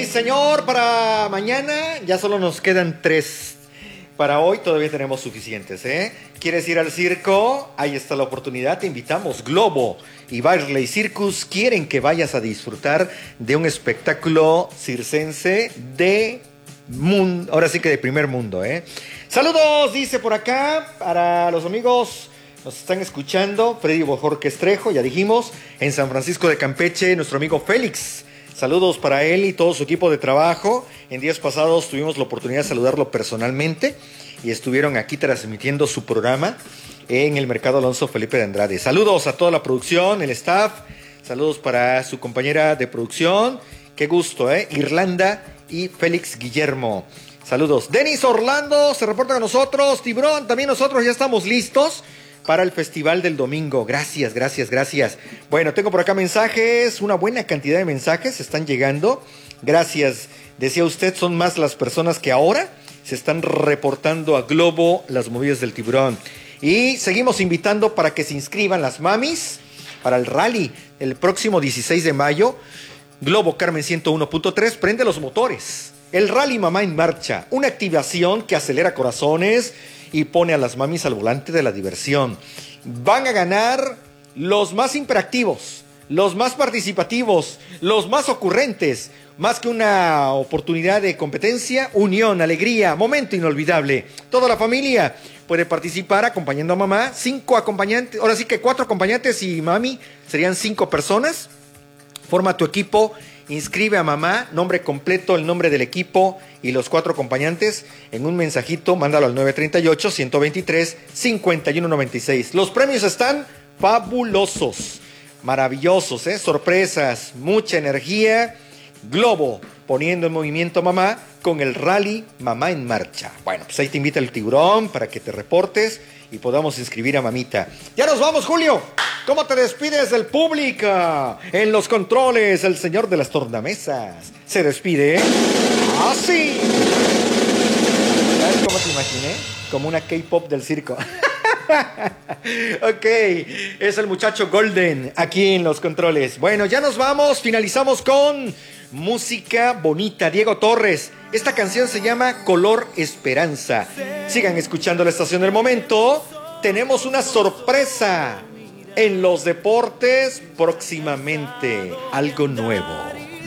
señor, para mañana ya solo nos quedan 3. Para hoy todavía tenemos suficientes, ¿eh? ¿Quieres ir al circo? Ahí está la oportunidad, te invitamos. Globo y Barley Circus quieren que vayas a disfrutar de un espectáculo circense de mundo, ahora sí que de primer mundo, ¿eh? Saludos, dice por acá, para los amigos nos están escuchando, Freddy Bojorquez Trejo, ya dijimos, en San Francisco de Campeche, nuestro amigo Félix. Saludos para él y todo su equipo de trabajo. En días pasados tuvimos la oportunidad de saludarlo personalmente y estuvieron aquí transmitiendo su programa en el Mercado Alonso Felipe de Andrade. Saludos a toda la producción, el staff. Saludos para su compañera de producción. Qué gusto, ¿eh? Irlanda y Félix Guillermo. Saludos. Denis Orlando se reporta con nosotros. Tiburón, también nosotros ya estamos listos para el festival del domingo. Gracias. Bueno, tengo por acá mensajes, una buena cantidad de mensajes están llegando. Gracias. Decía usted, son más las personas que ahora se están reportando a Globo las movidas del Tiburón. Y seguimos invitando para que se inscriban las mamis para el rally el próximo 16 de mayo. Globo Carmen 101.3 prende los motores. El rally Mamá en Marcha, una activación que acelera corazones y pone a las mamis al volante de la diversión. Van a ganar los más hiperactivos, los más participativos, los más ocurrentes. Más que una oportunidad de competencia, unión, alegría, momento inolvidable. Toda la familia puede participar acompañando a mamá. 5 acompañantes, ahora sí que 4 acompañantes y mami, serían 5 personas. Forma tu equipo, inscribe a mamá, nombre completo, el nombre del equipo y los 4 acompañantes en un mensajito, mándalo al 938-123-5196. Los premios están fabulosos, maravillosos, sorpresas, mucha energía. Globo poniendo en movimiento a mamá con el rally Mamá en Marcha. Bueno, pues ahí te invita el Tiburón para que te reportes y podamos inscribir a mamita. ¡Ya nos vamos, Julio! ¿Cómo te despides del público? En los controles, el señor de las tornamesas se despide así. ¿Sabes cómo te imaginé? Como una K-pop del circo. Ok, es el muchacho Golden aquí en los controles. Bueno, ya nos vamos, finalizamos con música bonita, Diego Torres. Esta canción se llama Color Esperanza. Sigan escuchando la estación del momento. Tenemos una sorpresa en los deportes próximamente, algo nuevo.